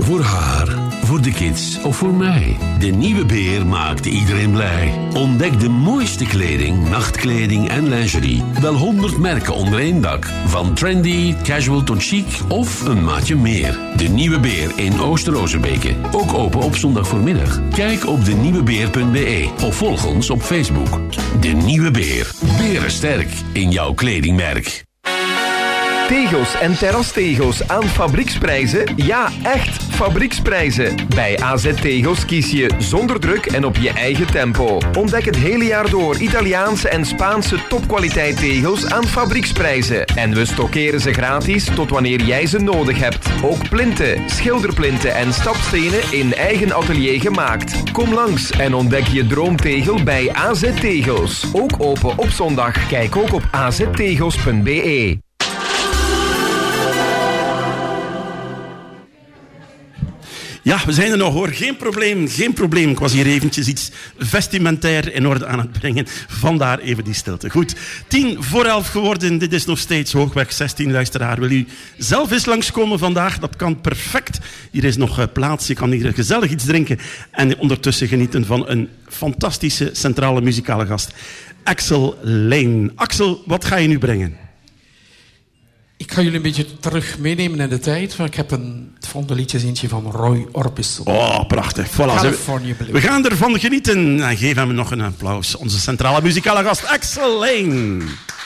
Voor haar, voor de kids of voor mij. De Nieuwe Beer maakt iedereen blij. Ontdek de mooiste kleding, nachtkleding en lingerie. Wel 100 merken onder één dak. Van trendy, casual tot chic of een maatje meer. De Nieuwe Beer in Ooster-Ozebeke. Ook open op zondag voormiddag. Kijk op denieuwebeer.be of volg ons op Facebook. De Nieuwe Beer. Berensterk in jouw kledingmerk. Tegels en terrastegels aan fabrieksprijzen? Ja, echt fabrieksprijzen. Bij AZ Tegels kies je zonder druk en op je eigen tempo. Ontdek het hele jaar door Italiaanse en Spaanse topkwaliteit tegels aan fabrieksprijzen. En we stockeren ze gratis tot wanneer jij ze nodig hebt. Ook plinten, schilderplinten en stapstenen in eigen atelier gemaakt. Kom langs en ontdek je droomtegel bij AZ Tegels. Ook open op zondag. Kijk ook op aztegels.be. Ja, we zijn er nog hoor. Geen probleem. Ik was hier eventjes iets vestimentair in orde aan het brengen. Vandaar even die stilte. Goed, 11:10 geworden. Dit is nog steeds Hoogweg 16, luisteraar. Wil u zelf eens langskomen vandaag? Dat kan perfect. Hier is nog plaats. Je kan hier gezellig iets drinken. En ondertussen genieten van een fantastische centrale muzikale gast. Axel Lane. Axel, wat ga je nu brengen? Ik ga jullie een beetje terug meenemen in de tijd. Ik heb het volgende liedje eentje van Roy Orbison. Oh, prachtig. Voilà. We gaan ervan genieten. En geef hem nog een applaus. Onze centrale muzikale gast, Axel Lane.